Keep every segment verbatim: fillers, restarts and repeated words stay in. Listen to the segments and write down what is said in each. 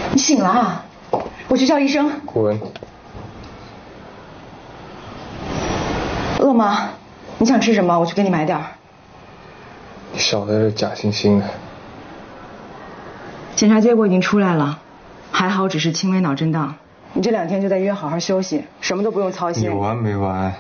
你醒了啊？我去叫医生。 滚！ 饿吗？你想吃什么？我去给你买点儿。 你少在这假惺惺的。 检查结果已经出来了，还好只是轻微脑震荡。你这两天就在医院好好休息，什么都不用操心。 你完没完？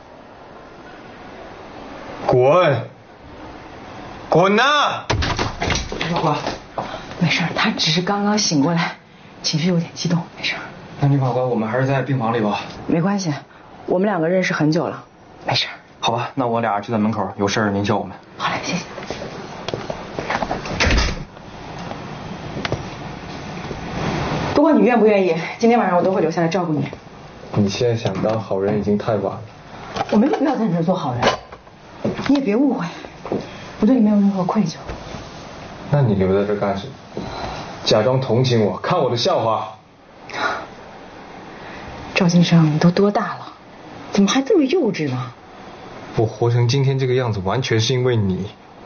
滚！滚呐！ 老婆，没事，他只是刚刚醒过来，情绪有点激动，没事。 那你宝宝，我们还是在病房里吧。 没关系，我们两个认识很久了，没事。 好吧，那我俩就在门口，有事儿您叫我们。 好嘞，谢谢。不管你愿不愿意，今天晚上我都会留下来照顾你。 你现在想当好人已经太晚了。 我没有必要在你这做好人，你也别误会，我对你没有任何愧疚。 那你留在这干什么？假装同情我，看我的笑话。 赵先生，你都多大了，怎么还这么幼稚呢？ 我活成今天这个样子，完全是因为你。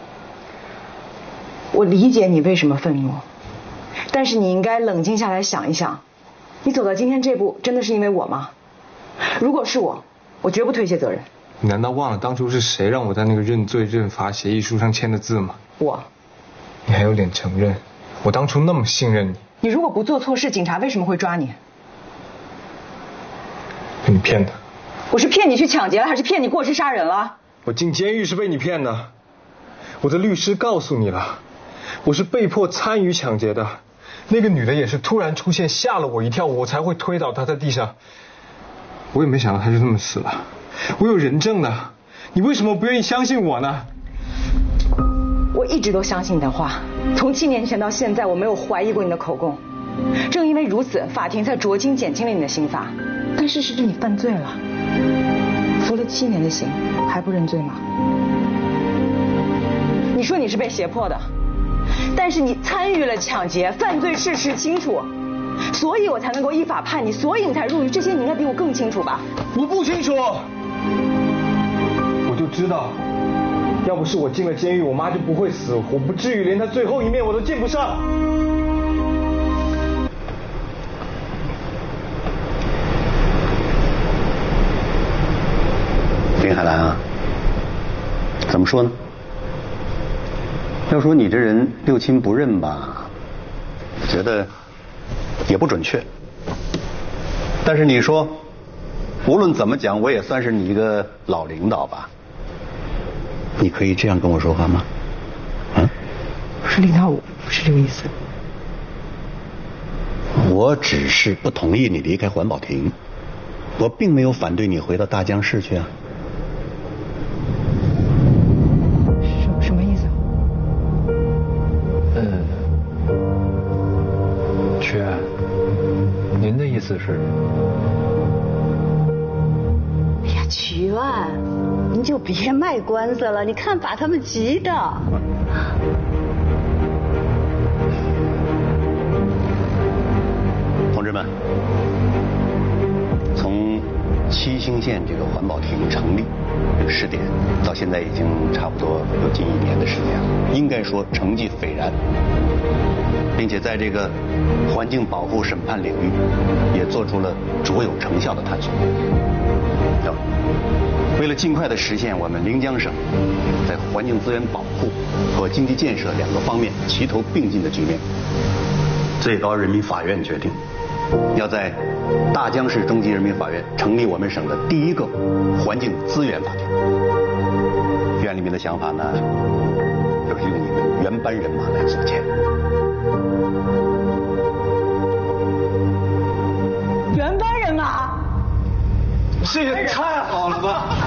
我理解你为什么愤怒，但是你应该冷静下来想一想，你走到今天这步，真的是因为我吗？如果是我，我绝不推卸责任。 你难道忘了当初是谁让我在那个认罪认罚协议书上签的字吗？ 我。 你还有脸承认？我当初那么信任你。 你如果不做错事，警察为什么会抓你？ 被你骗的。 我是骗你去抢劫了，还是骗你过失杀人了？ 我进监狱是被你骗的。我的律师告诉你了，我是被迫参与抢劫的。那个女的也是突然出现，吓了我一跳，我才会推倒她在地上。我也没想到她就这么死了。我有人证的，你为什么不愿意相信我呢？ 我一直都相信你的话，从七年前到现在，我没有怀疑过你的口供。正因为如此，法庭才酌情减轻了你的刑罚。但事实是你犯罪了，服了七年的刑，还不认罪吗？你说你是被胁迫的，但是你参与了抢劫，犯罪事实清楚，所以我才能够依法判你，所以你才入狱。这些你应该比我更清楚吧？ 我不清楚，我就知道，要不是我进了监狱，我妈就不会死，我不至于连她最后一面我都见不上。 林海兰啊，怎么说呢？要说你这人六亲不认吧，觉得也不准确。但是你说，无论怎么讲，我也算是你一个老领导吧。你可以这样跟我说话吗？嗯？ 不是领导，我不是这个意思。 我只是不同意你离开环保亭，我并没有反对你回到大江市去啊。 什什么意思？ 嗯，曲安，您的意思是？ 哎呀，曲安，您就别卖关子了，你看把他们急的。 同志们，从七星县这个环保亭成立试点到现在已经差不多有近一年的时间了，应该说成绩斐然，并且在这个环境保护审判领域也做出了卓有成效的探索。要为了尽快的实现我们临江省在环境资源保护和经济建设两个方面齐头并进的局面，最高人民法院决定要在大江市中级人民法院成立我们省的第一个环境资源法庭。院里面的想法呢，就是用你们原班人马来组建。 原班人马？ 这也太好了吧！